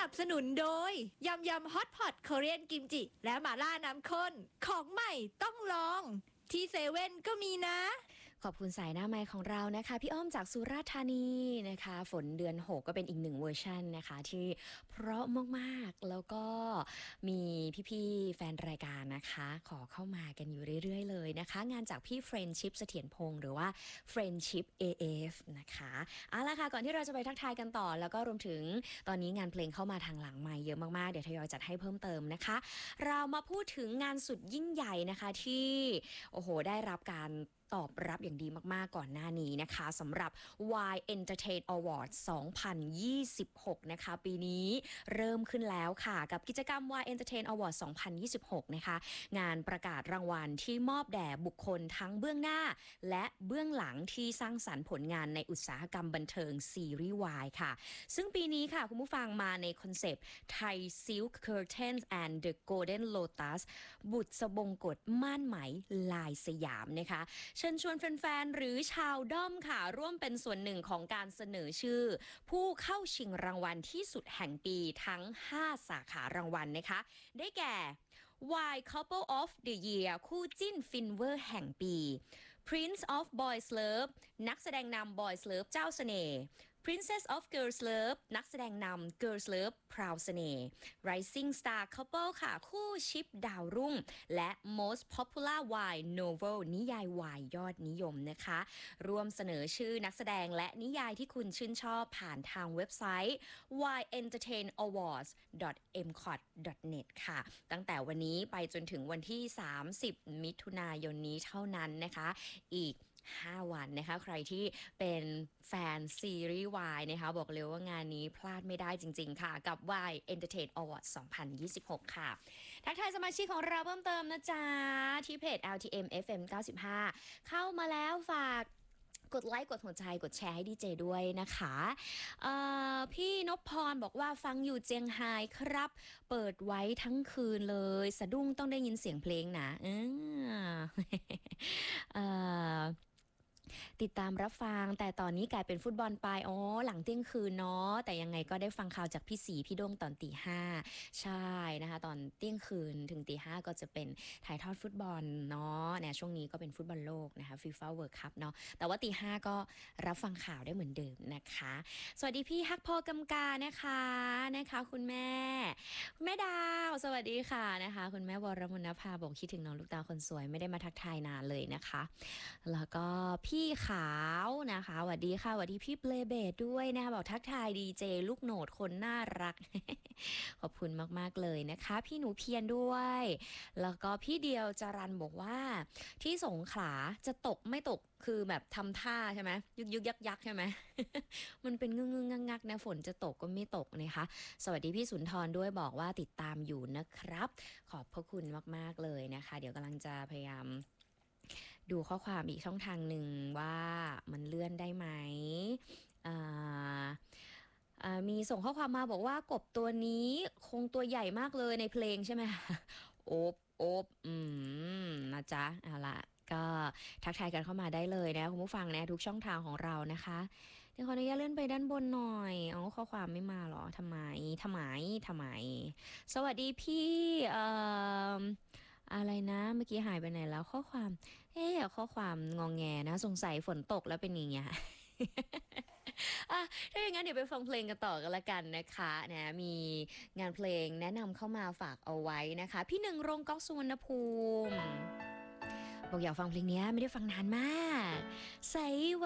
นับสนุนโดยยำยำฮอตพอตเกาหลีกิมจิและหม่าล่าน้ำข้นของใหม่ต้องลองที่เซเว่นก็มีนะขอบคุณสายหน้าไมค์ของเรานะคะพี่อ้อมจากสุราษฎร์ธานีนะคะฝนเดือน6ก็เป็นอีกหนึ่งเวอร์ชันนะคะที่เพราะมากๆแล้วก็มีพี่ๆแฟนรายการนะคะขอเข้ามากันอยู่เรื่อยๆเลยนะคะงานจากพี่เฟรนชิพเสถียรพงศ์หรือว่าเฟรนชิพ AF นะคะเอาล่ะค่ะก่อนที่เราจะไปทักทายกันต่อแล้วก็รวมถึงตอนนี้งานเพลงเข้ามาทางหลังไมค์เยอะมากๆเดี๋ยวทยอยจัดให้เพิ่มเติมนะคะเรามาพูดถึงงานสุดยิ่งใหญ่นะคะที่โอ้โหได้รับการตอบรับอย่างดีมากๆก่อนหน้านี้นะคะสำหรับ Y Entertain Awards 2026 นะคะปีนี้เริ่มขึ้นแล้วค่ะกับกิจกรรม Y Entertain Awards 2026 นะคะงานประกาศรางวัลที่มอบแด่บุคคลทั้งเบื้องหน้าและเบื้องหลังที่สร้างสรรค์ผลงานในอุตสาหกรรมบันเทิงซีรีส์ Y ค่ะซึ่งปีนี้ค่ะคุณผู้ฟังมาในคอนเซปต์ Thai Silk Curtains and the Golden Lotus บุษบงกฎม่านไหมลายสยามนะคะเชิญชวนแฟนๆหรือชาวด้อมค่ะร่วมเป็นส่วนหนึ่งของการเสนอชื่อผู้เข้าชิงรางวัลที่สุดแห่งปีทั้ง5สาขารางวัลนะคะได้แก่ Y Couple of the Year คู่จิ้นฟินเวอร์แห่งปี Prince of Boys Love นักแสดงนำ Boys Love เจ้าเสน่ห์ Princess of Girls Love นักแสดงนำ Girls Love พราวเสน่ห์ Rising Star Couple ค่ะคู่ชิปดาวรุ่งและ Most Popular Y Novel นิยาย Y ยอดนิยมนะคะร่วมเสนอชื่อนักแสดงและนิยายที่คุณชื่นชอบผ่านทางเว็บไซต์ yentertainawards.mcot.net ค่ะตั้งแต่วันนี้ไปจนถึงวันที่30มิถุนายนนี้เท่านั้นนะคะอีก5วันนะคะใครที่เป็นแฟนซีรีส์ Y นะคะบอกเลยว่างานนี้พลาดไม่ได้จริงๆค่ะกับ Y Entertain Awards 2026 ค่ะทักทายสมาชิกของเราเพิ่มเติมนะจ๊ะที่เพจ LTM FM 95เข้ามาแล้วฝากกดไลค์กดหัวใจกดแชร์ให้ดีเจด้วยนะคะพี่นพพรบอกว่าฟังอยู่เจียงไฮ้ครับเปิดไว้ทั้งคืนเลยสะดุ้งต้องได้ยินเสียงเพลงนะติดตามรับฟังแต่ตอนนี้กลายเป็นฟุตบอลไปหลังเที่ยงคืนเนาะแต่ยังไงก็ได้ฟังข่าวจากพี่สีพี่ด้งตอนตี 5ใช่นะคะตอนเที่ยงคืนถึงตี 5ก็จะเป็นถ่ายทอดฟุตบอลเนาะเนี่ยช่วงนี้ก็เป็นฟุตบอลโลกนะคะ FIFA World Cup เนาะแต่ว่าตี 5ก็รับฟังข่าวได้เหมือนเดิมนะคะสวัสดีพี่ฮักพอกำกานะคะคุณแม่ดาวสวัสดีค่ะนะคะคุณแม่วรมนภาบอกคิดถึงน้องลูกตาคนสวยไม่ได้มาทักทายนานเลยนะคะแล้วก็พี่ขาวนะคะสวัสดีค่ะสวัสดีพี่เบลเบดด้วยนะคะบอกทักทายดีเจลูกโหนดคนน่ารัก ขอบคุณมากๆเลยนะคะพี่หนูเพียรด้วยแล้วก็พี่เดียวจรันบอกว่าที่สงขลาจะตกไม่ตกคือแบบทำท่าใช่ไหมยึกยักใช่ไหม มันเป็นงึงงักนะฝนจะตกก็ไม่ตกนะคะสวัสดีพี่สุนทรด้วยบอกว่าติดตามอยู่นะครับขอบพระคุณมากๆเลยนะคะเดี๋ยวกำลังจะพยายามดูข้อความอีกช่องทางหนึ่งว่ามันเลื่อนได้ไหมมีส่งข้อความมาบอกว่ากบตัวนี้คงตัวใหญ่มากเลยในเพลงใช่ไหม โอบนะจ๊ะเอาล่ะก็ทักทายกันเข้ามาได้เลยนะคุณผู้ฟังนะทุกช่องทางของเรานะคะเดี๋ยวขออนุญาตเลื่อนไปด้านบนหน่อยข้อความไม่มาหรอทำไมสวัสดีพี่อะไรนะเมื่อกี้หายไปไหนแล้วข้อความข้อความงองแงนะสงสัยฝนตกแล้วเป็นอย่างเงี้ย ถ้าอย่างนั้นเดี๋ยวไปฟังเพลงกันต่อกันละกันนะคะนะมีงานเพลงแนะนำเข้ามาฝากเอาไว้นะคะพี่หนึ่งรงก๊อกสุวรรณภูมิบอกอยากฟังเพลงนี้ไม่ได้ฟังนานมากใส่